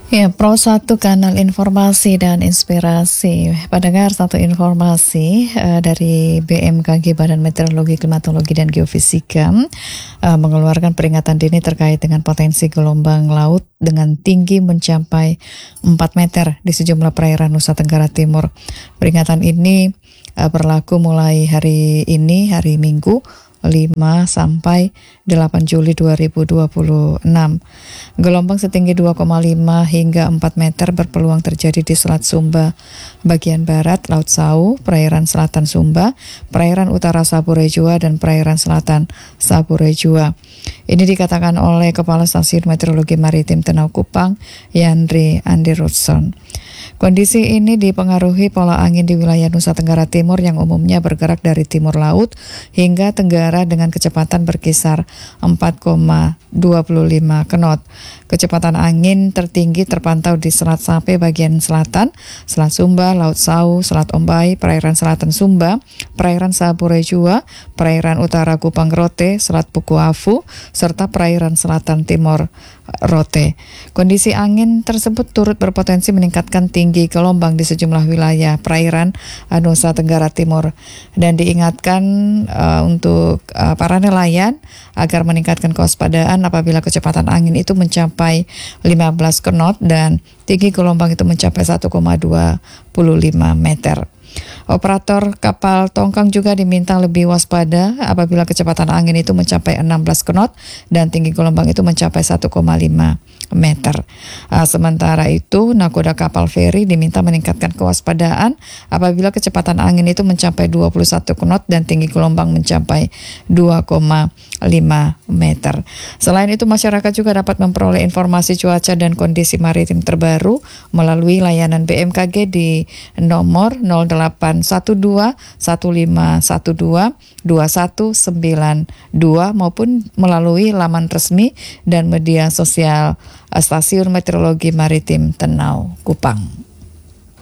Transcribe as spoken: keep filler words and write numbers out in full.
Ya, Pro satu kanal informasi dan inspirasi. Pendengar, satu informasi uh, dari B M K G Badan Meteorologi, Klimatologi dan Geofisika uh, mengeluarkan peringatan dini terkait dengan potensi gelombang laut dengan tinggi mencapai empat meter di sejumlah perairan Nusa Tenggara Timur. Peringatan ini uh, berlaku mulai hari ini, hari Minggu, lima sampai delapan Juli dua ribu dua puluh enam. Gelombang setinggi dua koma lima hingga empat meter berpeluang terjadi di Selat Sumba bagian barat, Laut Sau, perairan selatan Sumba, perairan utara Saburejua, dan perairan selatan Saburejua. Ini dikatakan oleh Kepala Stasiun Meteorologi Maritim Tenau Kupang, Yandri Andirudson. Kondisi ini dipengaruhi pola angin di wilayah Nusa Tenggara Timur yang umumnya bergerak dari timur laut hingga tenggara dengan kecepatan berkisar empat koma dua lima knot. Kecepatan angin tertinggi terpantau di Selat Sape bagian selatan, Selat Sumba, Laut Sau, Selat Ombai, perairan selatan Sumba, perairan Saburejua, perairan utara Kupang Rote, Selat Pukuafu, serta perairan selatan timur Rote. Kondisi angin tersebut turut berpotensi meningkatkan tinggi gelombang di sejumlah wilayah perairan Nusa Tenggara Timur, dan diingatkan uh, untuk uh, para nelayan agar meningkatkan kewaspadaan apabila kecepatan angin itu mencapai lima belas knot dan tinggi gelombang itu mencapai satu koma dua lima meter. Operator kapal tongkang juga diminta lebih waspada apabila kecepatan angin itu mencapai enam belas knot dan tinggi gelombang itu mencapai satu koma lima meter. Uh, sementara itu, nakoda kapal feri diminta meningkatkan kewaspadaan apabila kecepatan angin itu mencapai dua puluh satu knot dan tinggi gelombang mencapai dua koma lima meter. Selain itu, masyarakat juga dapat memperoleh informasi cuaca dan kondisi maritim terbaru melalui layanan B M K G di nomor nol delapan satu dua satu lima satu dua dua satu sembilan dua maupun melalui laman resmi dan media sosial Stasiun Meteorologi Maritim Tenau Kupang.